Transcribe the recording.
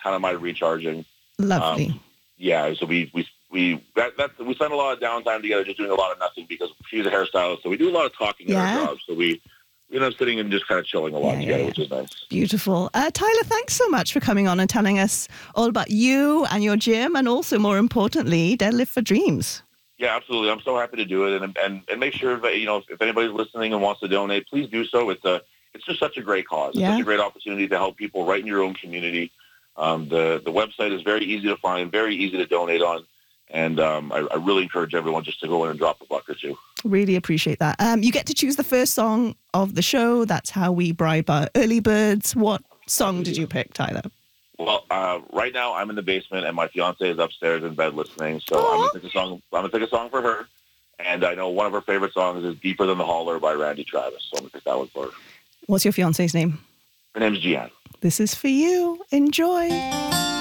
kind of my recharging. Lovely. Yeah, so we spend a lot of downtime together just doing a lot of nothing because she's a hairstylist, so we do a lot of talking in our jobs. So we end up sitting and just kind of chilling a lot together, which is nice. Beautiful. Tyler, thanks so much for coming on and telling us all about you and your gym and also, more importantly, Deadlift for Dreams. Yeah, absolutely. I'm so happy to do it, and make sure that, if anybody's listening and wants to donate, please do so. It's just such a great cause. It's such a great opportunity to help people right in your own community. The website is very easy to find, very easy to donate on, and I really encourage everyone just to go in and drop a buck or two. Really appreciate that. You get to choose the first song of the show. That's how we bribe our early birds. What song did you pick, Tyler? Well, right now I'm in the basement and my fiance is upstairs in bed listening. So I'm gonna pick a song for her. And I know one of her favorite songs is "Deeper Than the Holler" by Randy Travis. So I'm gonna pick that one for her. What's your fiance's name? Her name's Gian. This is for you. Enjoy.